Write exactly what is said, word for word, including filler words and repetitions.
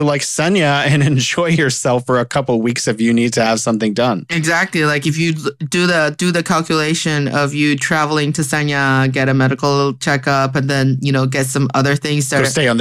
like Sanya and enjoy yourself for a couple weeks if you need to have something done. Exactly. Like if you do the do the calculation of you traveling to Sanya, get a medical checkup, and then you know get some other things that Go are stay on